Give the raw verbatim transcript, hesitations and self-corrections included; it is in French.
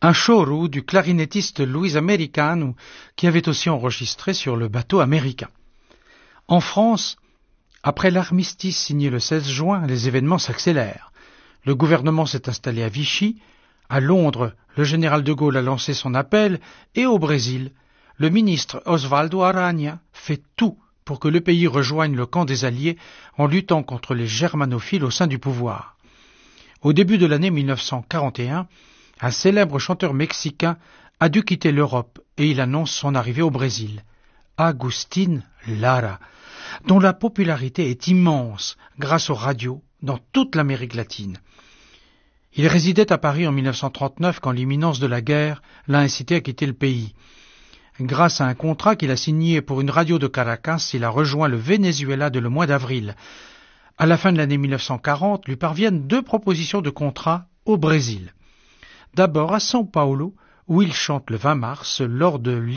un choro du clarinettiste Luis Americano qui avait aussi enregistré sur le bateau américain. En France, après l'armistice signé le seize juin, les événements s'accélèrent. Le gouvernement s'est installé à Vichy, à Londres, le général de Gaulle a lancé son appel, et au Brésil, le ministre Osvaldo Aranha fait tout pour que le pays rejoigne le camp des Alliés en luttant contre les germanophiles au sein du pouvoir. Au début de l'année mille neuf cent quarante et un, un célèbre chanteur mexicain a dû quitter l'Europe et il annonce son arrivée au Brésil. Agustin Lara, dont la popularité est immense grâce aux radios dans toute l'Amérique latine. Il résidait à Paris en mille neuf cent trente-neuf quand l'imminence de la guerre l'a incité à quitter le pays. Grâce à un contrat qu'il a signé pour une radio de Caracas, il a rejoint le Venezuela dès le mois d'avril. À la fin de l'année mille neuf cent quarante, lui parviennent deux propositions de contrat au Brésil. D'abord à São Paulo, où il chante le vingt mars lors de